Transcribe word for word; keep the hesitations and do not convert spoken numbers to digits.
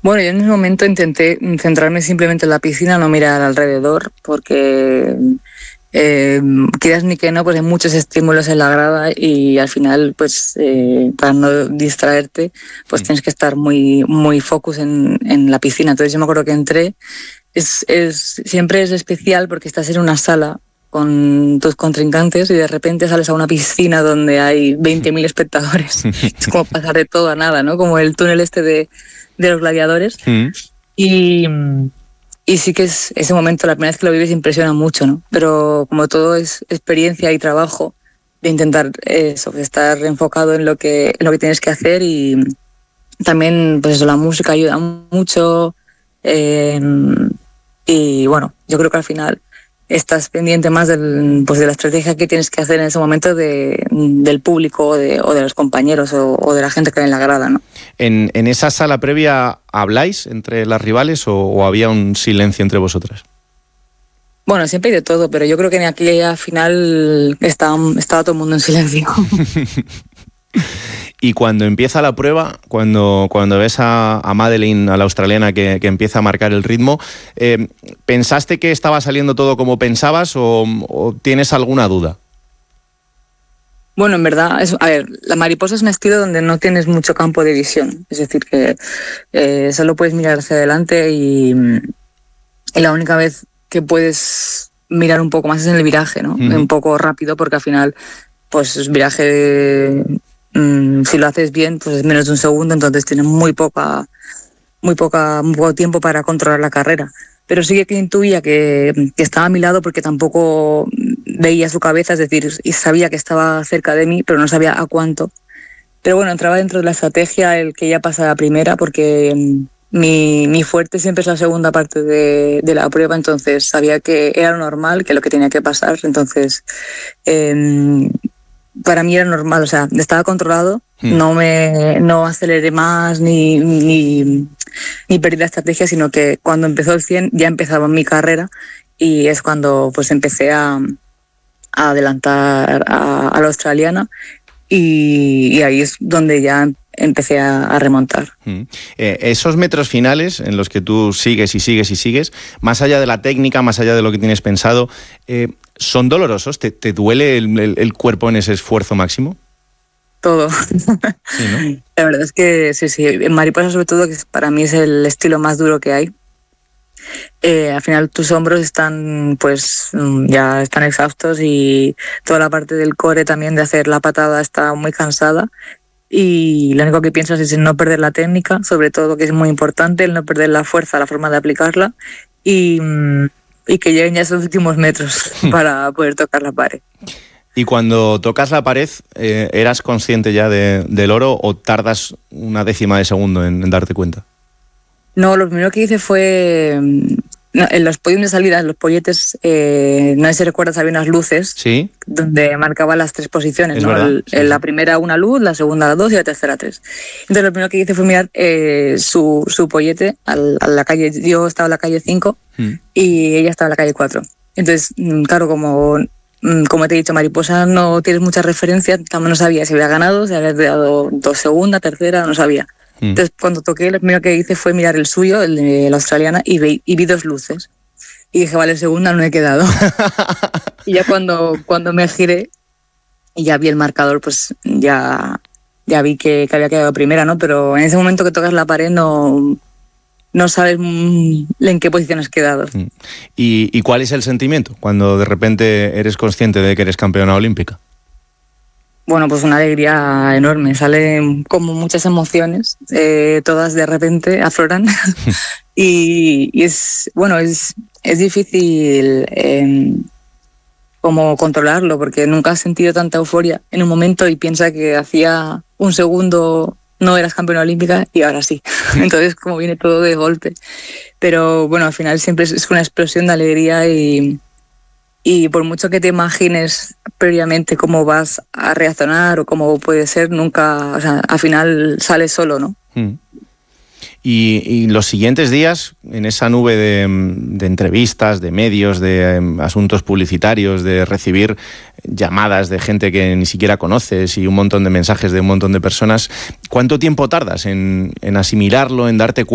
Bueno, yo en ese momento intenté centrarme simplemente en la piscina, no mirar alrededor, porque eh, quieras ni que no, pues hay muchos estímulos en la grada y al final, pues eh, para no distraerte, pues tienes que estar muy, muy focus en, en la piscina. Entonces yo me acuerdo que entré, es, es, siempre es especial porque estás en una sala con tus contrincantes y de repente sales a una piscina donde hay veinte mil espectadores. Es como pasar de todo a nada, ¿no? Como el túnel este de, de los gladiadores. Mm. Y, y sí que es ese momento, la primera vez que lo vives, impresiona mucho, ¿no? Pero como todo es experiencia y trabajo, de intentar eso, estar enfocado en lo que, en lo que tienes que hacer y también, pues eso, la música ayuda mucho. Eh, y bueno, yo creo que al final estás pendiente más del, pues de la estrategia que tienes que hacer en ese momento de, del público o de, o de los compañeros o, o de la gente que hay en la grada, ¿no? ¿En, en esa sala previa habláis entre las rivales o, o había un silencio entre vosotras? Bueno, siempre hay de todo, pero yo creo que en aquella final estaba, estaba todo el mundo en silencio. Y cuando empieza la prueba, cuando, cuando ves a, a Madeleine, a la australiana, que, que empieza a marcar el ritmo, eh, ¿pensaste que estaba saliendo todo como pensabas o, o tienes alguna duda? Bueno, en verdad, es, a ver, la mariposa es un estilo donde no tienes mucho campo de visión. Es decir, que eh, solo puedes mirar hacia adelante y, y la única vez que puedes mirar un poco más es en el viraje, ¿no? Uh-huh. Un poco rápido, porque al final, pues es viraje de... Si lo haces bien, pues es menos de un segundo, entonces tienes muy poca, muy poca, muy poco tiempo para controlar la carrera. Pero sí que intuía que, que estaba a mi lado porque tampoco veía su cabeza, es decir, y sabía que estaba cerca de mí, pero no sabía a cuánto. Pero bueno, entraba dentro de la estrategia el que ella pasa la primera, porque mi, mi fuerte siempre es la segunda parte de, de la prueba, entonces sabía que era lo normal, que lo que tenía que pasar, entonces... Eh, para mí era normal, o sea, estaba controlado, mm. no me no aceleré más ni, ni, ni perdí la estrategia, sino que cuando empezó el cien ya empezaba mi carrera y es cuando pues empecé a, a adelantar a, a la australiana y, y ahí es donde ya empecé a, a remontar. Mm. Eh, esos metros finales en los que tú sigues y sigues y sigues, más allá de la técnica, más allá de lo que tienes pensado, eh, ¿son dolorosos? ¿Te, te duele el, el, el cuerpo en ese esfuerzo máximo? Todo. Sí, ¿no? La verdad es que sí, sí. En mariposa, sobre todo, que para mí es el estilo más duro que hay. Eh, al final tus hombros están, pues, ya están exhaustos y toda la parte del core también de hacer la patada está muy cansada. Y lo único que piensas es en no perder la técnica, sobre todo, que es muy importante, el no perder la fuerza, la forma de aplicarla y, y que lleguen ya esos últimos metros para poder tocar la pared. Y cuando tocas la pared, eh, ¿eras consciente ya de, del oro o tardas una décima de segundo en, en darte cuenta? No, lo primero que hice fue... No, en los podios de salida, en los polletes, eh, no sé si recuerdas, había unas luces, ¿sí?, donde marcaba las tres posiciones, ¿no? Verdad, El, sí, la sí. primera una luz, la segunda la dos y la tercera tres. Entonces lo primero que hice fue mirar eh, su, su pollete a la calle. Yo estaba en la calle cinco hmm. y ella estaba en la calle cuatro. Entonces, claro, como, como te he dicho, mariposa, no tienes mucha referencia, también no sabía si había ganado, si había dado dos segunda, tercera, no sabía. Entonces, cuando toqué, lo primero que hice fue mirar el suyo, el de la australiana, y vi, y vi dos luces. Y dije, vale, segunda no he quedado. Y ya cuando, cuando me giré y ya vi el marcador, pues ya, ya vi que, que había quedado primera, ¿no? Pero en ese momento que tocas la pared no, no sabes en qué posición has quedado. ¿Y, ¿Y cuál es el sentimiento cuando de repente eres consciente de que eres campeona olímpica? Bueno, pues una alegría enorme, salen como muchas emociones, eh, todas de repente afloran y, y es, bueno, es, es difícil eh, como controlarlo porque nunca has sentido tanta euforia en un momento y piensa que hacía un segundo no eras campeona olímpica y ahora sí, entonces como viene todo de golpe, pero bueno, al final siempre es, es una explosión de alegría y... Y por mucho que te imagines previamente cómo vas a reaccionar o cómo puede ser, nunca, o sea, al final sale solo, ¿no? Mm. Y, y los siguientes días, en esa nube de, de entrevistas, de medios, de um, asuntos publicitarios, de recibir llamadas de gente que ni siquiera conoces y un montón de mensajes de un montón de personas, ¿cuánto tiempo tardas en, en asimilarlo, en darte cuenta?